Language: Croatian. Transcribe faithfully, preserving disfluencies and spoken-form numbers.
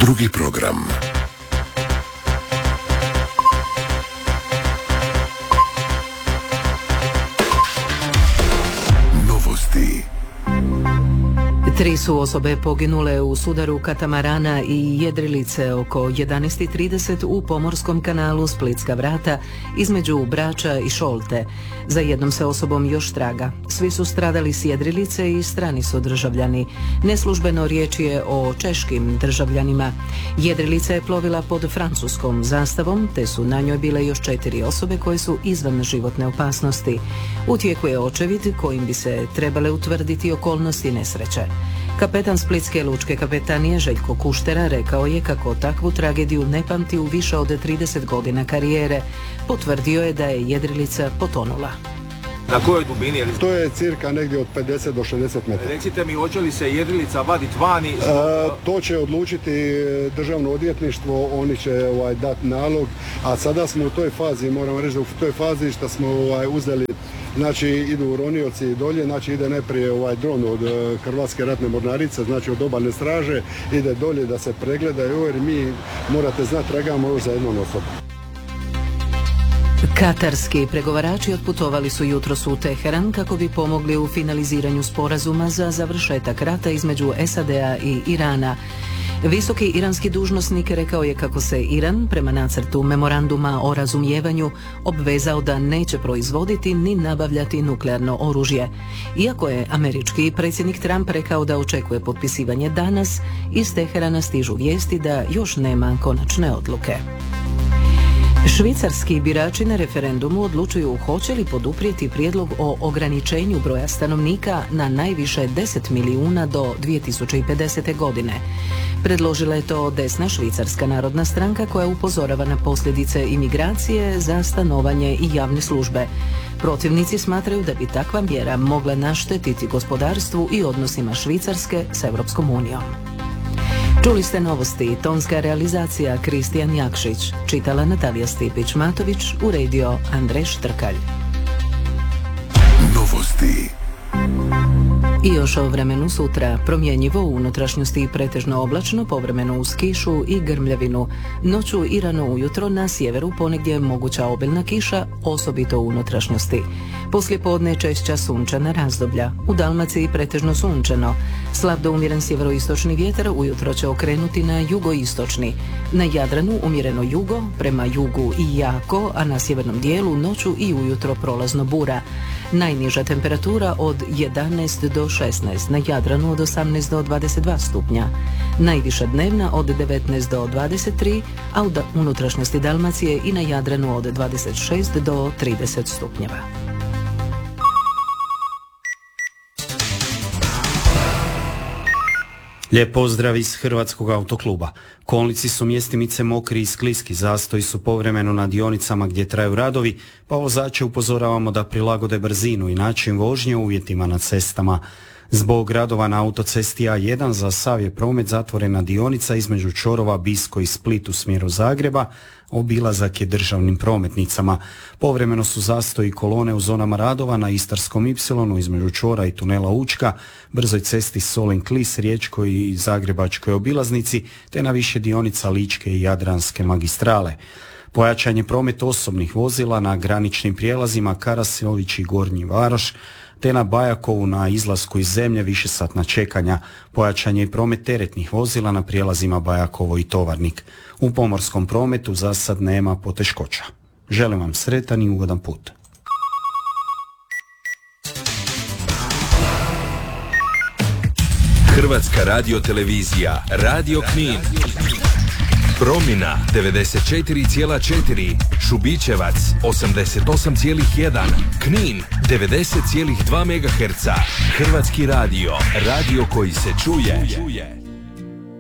Drugi program. Novosti. Tri su osobe poginule u sudaru katamarana i jedrilice oko jedanaest i trideset u pomorskom kanalu Splitska vrata između Brača i Šolte. Za jednom se osobom još traga. Svi su stradali s jedrilice i strani su državljani. Neslužbeno riječ je o češkim državljanima. Jedrilica je plovila pod francuskom zastavom, te su na njoj bile još četiri osobe koje su izvan životne opasnosti. U tijeku je očevid kojim bi se trebale utvrditi okolnosti nesreće. Kapetan Splitske lučke kapetanije Željko Kuštera rekao je kako takvu tragediju ne pamti u više od trideset godina karijere. Potvrdio je da je jedrilica potonula. Na kojoj dubini? To je cirka negdje od pedeset do šezdeset metara. Recite mi, hoće li se jedrilica vaditi vani? E, to će odlučiti državno odvjetništvo, oni će ovaj, dati nalog, a sada smo u toj fazi, moram reći da u toj fazi što smo ovaj, uzeli, znači idu ronioci dolje, znači ide najprije ovaj dron od Hrvatske ratne mornarice, znači od obalne straže, ide dolje da se pregledaju, jer mi, morate znati, tragamo još za jednom osobom. Katarski pregovarači otputovali su jutros u Teheran kako bi pomogli u finaliziranju sporazuma za završetak rata između S A D-a i Irana. Visoki iranski dužnosnik rekao je kako se Iran, prema nacrtu memoranduma o razumijevanju, obvezao da neće proizvoditi ni nabavljati nuklearno oružje. Iako je američki predsjednik Trump rekao da očekuje potpisivanje danas, iz Teherana stižu vijesti da još nema konačne odluke. Švicarski birači na referendumu odlučuju hoće li poduprijeti prijedlog o ograničenju broja stanovnika na najviše deset milijuna do dvije tisuće pedesete. godine. Predložila je to desna Švicarska narodna stranka koja upozorava na posljedice imigracije za stanovanje i javne službe. Protivnici smatraju da bi takva mjera mogla naštetiti gospodarstvu i odnosima Švicarske s Europskom unijom. Čuli ste novosti, tonska realizacija Kristijan Jakšić, čitala Natalija Stipić-Matović, uredio Andrej Štrkalj. Novosti. I još o vremenu sutra, promjenjivo u unutrašnjosti pretežno oblačno, povremeno uz kišu i grmljavinu. Noću i rano ujutro na sjeveru ponegdje moguća obilna kiša, osobito u unutrašnjosti. Poslijepodne češća sunčana razdoblja. U Dalmaciji pretežno sunčano. Slab do umjeren sjeveroistočni vjetar ujutro će okrenuti na jugoistočni. Na Jadranu umjereno jugo, prema jugu i jako, a na sjevernom dijelu noću i ujutro prolazno bura. Najniža temperatura od jedanaest do šesnaest, na Jadranu od osamnaest do dvadeset dva stupnja. Najviša dnevna od devetnaest do dvadeset tri, a u unutrašnjosti Dalmacije i na Jadranu od dvadeset šest do trideset stupnjeva. Lijep pozdrav iz Hrvatskog autokluba. Kolnici su mjestimice mokri i skliski, zastoji su povremeno na dionicama gdje traju radovi, pa vozače upozoravamo da prilagode brzinu i način vožnje uvjetima na cestama. Zbog radova na autocesti A jedan za sav je promet zatvorena dionica između čvorova Bisko i Split u smjeru Zagreba, obilazak je državnim prometnicama. Povremeno su zastoji kolone u zonama radova na Istarskom ipsilonu između čvora i tunela Učka, brzoj cesti Solin-Klis, Riječkoj i Zagrebačkoj obilaznici, te na više dionica Ličke i Jadranske magistrale. Pojačan je promet osobnih vozila na graničnim prijelazima Karasinović i Gornji Varoš, te na Bajakovu na izlasku iz zemlje višesatna čekanja. Pojačan je i promet teretnih vozila na prijelazima Bajakovo i Tovarnik. U pomorskom prometu za sad nema poteškoća. Želim vam sretan i ugodan put. Hrvatska radiotelevizija, Radio Knin. Promina devedeset četiri zarez četiri, Šubićevac osamdeset osam zarez jedan, Knin devedeset zarez dva megaherca. Hrvatski radio, radio koji se čuje.